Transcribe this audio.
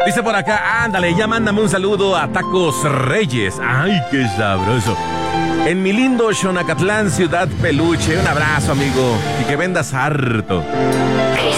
Dice por acá, ándale, ya mándame un saludo a Tacos Reyes. Ay, qué sabroso. En mi lindo Xonacatlán, ciudad peluche. Un abrazo, amigo. Y que vendas harto.